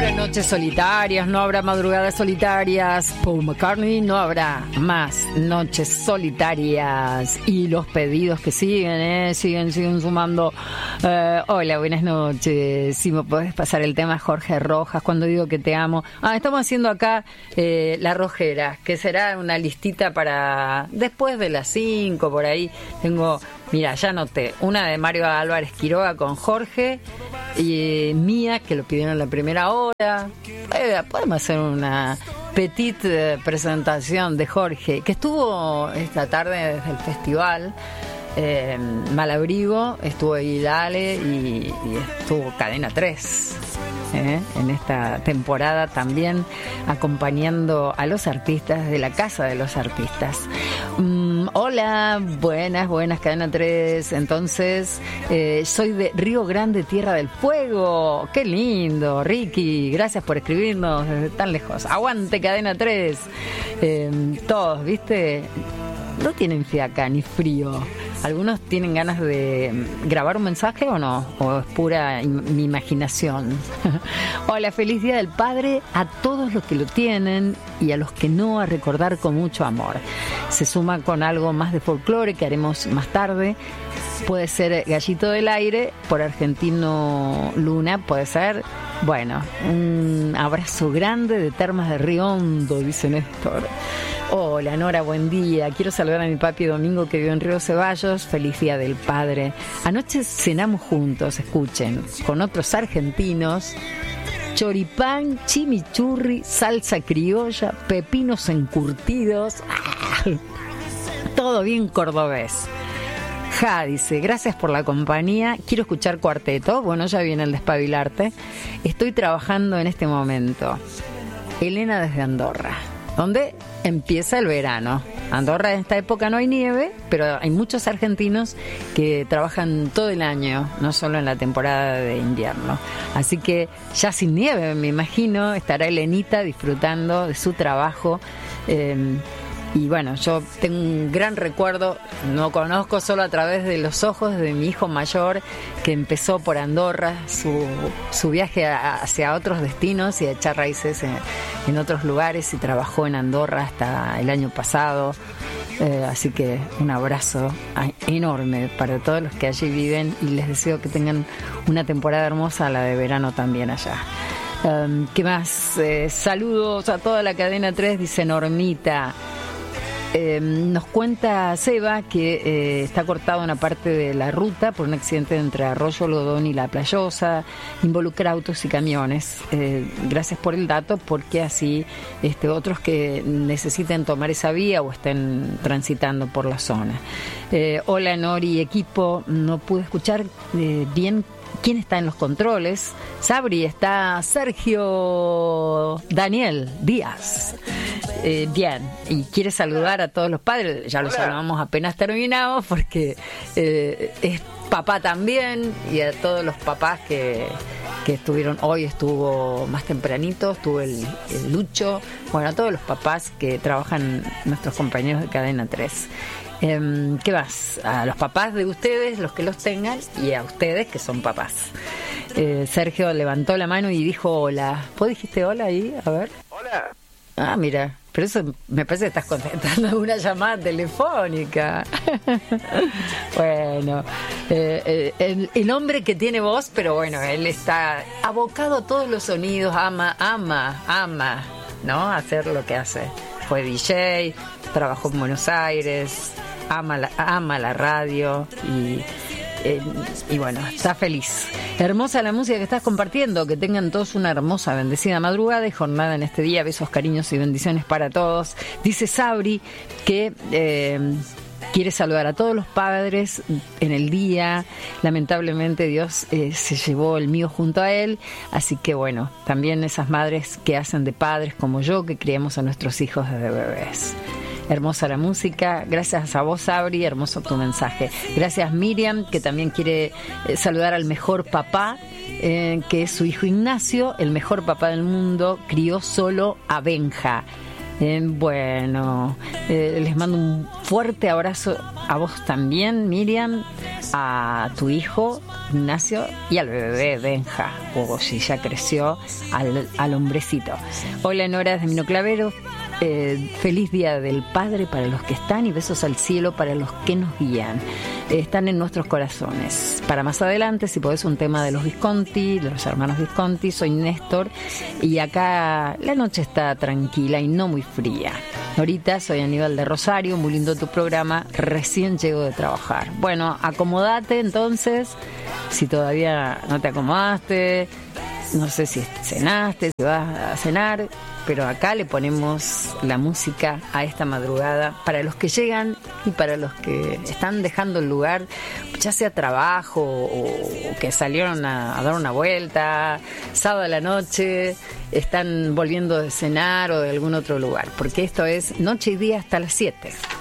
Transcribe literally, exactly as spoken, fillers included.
habrá noches solitarias, no habrá madrugadas solitarias. Paul McCartney, no habrá más noches solitarias. Y los pedidos que siguen, ¿eh? Siguen, siguen sumando. Eh, hola, buenas noches. Si me podés pasar el tema Jorge Rojas, cuando digo que te amo. Ah, estamos haciendo acá eh, La Rojera, que será una listita para después de las cinco, por ahí. Tengo... Mira, ya anoté una de Mario Álvarez Quiroga con Jorge y eh, mía, que lo pidieron en la primera hora. Eh, podemos hacer una petite eh, presentación de Jorge, que estuvo esta tarde desde el festival eh, Malabrigo, estuvo ahí Dale y, y estuvo Cadena tres. ¿Eh? En esta temporada también acompañando a los artistas de la Casa de los Artistas. Mm, hola, buenas, buenas, Cadena tres. Entonces, eh, soy de Río Grande, Tierra del Fuego. Qué lindo, Ricky, gracias por escribirnos desde tan lejos. Aguante, Cadena tres. Eh, todos, ¿viste? No tienen fiaca ni frío. ¿Algunos tienen ganas de grabar un mensaje o no? ¿O es pura im- mi imaginación? Hola, feliz Día del Padre a todos los que lo tienen y a los que no, a recordar con mucho amor. Se suma con algo más de folclore que haremos más tarde. Puede ser Gallito del Aire por Argentino Luna, puede ser. Bueno, un abrazo grande de Termas de Río Hondo, dice Néstor. Hola Nora, buen día. Quiero saludar a mi papi Domingo que vive en Río Ceballos. Feliz Día del Padre. Anoche cenamos juntos, escuchen, con otros argentinos. Choripán, chimichurri, salsa criolla, pepinos encurtidos. ¡Ah! Todo bien cordobés. Ja, dice, gracias por la compañía. Quiero escuchar cuarteto. Bueno, ya viene el despabilarte. Estoy trabajando en este momento. Elena desde Andorra, donde empieza el verano. Andorra en esta época no hay nieve, pero hay muchos argentinos que trabajan todo el año, no solo en la temporada de invierno. Así que ya sin nieve, me imagino, estará Elenita disfrutando de su trabajo. Eh, Y bueno, yo tengo un gran recuerdo, no conozco solo a través de los ojos de mi hijo mayor, que empezó por Andorra su, su viaje a, hacia otros destinos y a echar raíces en, en otros lugares, y trabajó en Andorra hasta el año pasado. Eh, así que un abrazo enorme para todos los que allí viven y les deseo que tengan una temporada hermosa, la de verano también allá. Um, ¿Qué más? Eh, saludos a toda la cadena tres, dice Normita. Eh, nos cuenta Seba que eh, está cortada una parte de la ruta por un accidente entre Arroyo Algodón y La Playosa, involucra autos y camiones. Eh, gracias por el dato, porque así este, otros que necesiten tomar esa vía o estén transitando por la zona. Eh, hola Nori, equipo, no pude escuchar eh, bien quién está en los controles. Sabri, está Sergio Daniel Díaz. Eh, bien, y quiere saludar a todos los padres. Ya los saludamos apenas terminados, porque eh, es papá también, y a todos los papás que, que estuvieron hoy. Estuvo más tempranito, estuvo el, el Lucho. Bueno, a todos los papás que trabajan, nuestros compañeros de Cadena tres. Eh, ¿Qué más? A los papás de ustedes, los que los tengan, y a ustedes que son papás. eh, Sergio levantó la mano y dijo hola. ¿Vos dijiste hola ahí? A ver. Hola. Ah, mira, pero eso me parece que estás contestando una llamada telefónica. Bueno, eh, eh, el, el hombre que tiene voz, pero bueno, él está abocado a todos los sonidos, ama, ama, ama, ¿no? Hacer lo que hace. Fue D J, trabajó en Buenos Aires, ama la, ama la radio y... Eh, y bueno, está feliz. Hermosa la música que estás compartiendo. Que tengan todos una hermosa, bendecida madrugada y jornada en este día. Besos, cariños y bendiciones para todos. Dice Sabri que eh, quiere saludar a todos los padres en el día. Lamentablemente Dios eh, se llevó el mío junto a él. Así que bueno, también esas madres que hacen de padres como yo, que criamos a nuestros hijos desde bebés. Hermosa la música, gracias a vos, Sabri, hermoso tu mensaje. Gracias Miriam, que también quiere eh, saludar al mejor papá, eh, que es su hijo Ignacio, el mejor papá del mundo, crió solo a Benja. Eh, bueno, eh, les mando un fuerte abrazo a vos también, Miriam, a tu hijo Ignacio, y al bebé Benja, o si ya creció, al, al hombrecito. Hola Nora desde Mino Clavero. Eh, feliz Día del Padre para los que están y besos al cielo para los que nos guían. Eh, están en nuestros corazones. Para más adelante, si podés, un tema de los Visconti, de los hermanos Visconti. Soy Néstor y acá la noche está tranquila y no muy fría. Ahorita soy Aníbal de Rosario, muy lindo tu programa, recién llego de trabajar. Bueno, acomodate entonces, si todavía no te acomodaste, no sé si cenaste, si vas a cenar, pero acá le ponemos la música a esta madrugada para los que llegan y para los que están dejando el lugar, ya sea trabajo o que salieron a, a dar una vuelta, sábado a la noche, están volviendo de cenar o de algún otro lugar, porque esto es Noche y Día hasta las siete.